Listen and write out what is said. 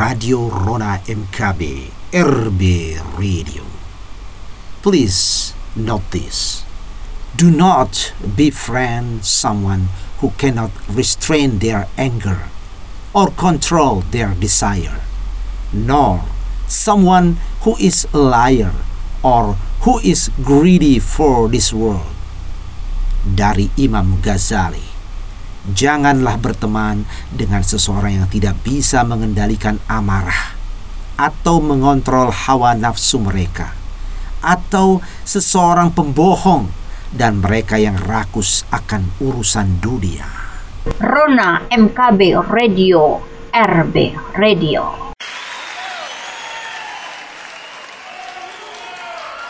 Radio Rona MKB RB Radio. Please note this. Do not befriend someone who cannot restrain their anger or control their desire, nor someone who is a liar or who is greedy for this world. Dari Imam Ghazali. Janganlah berteman dengan seseorang yang tidak bisa mengendalikan amarah atau mengontrol hawa nafsu mereka, atau seseorang pembohong dan mereka yang rakus akan urusan dunia. Rona MKB Radio RB Radio.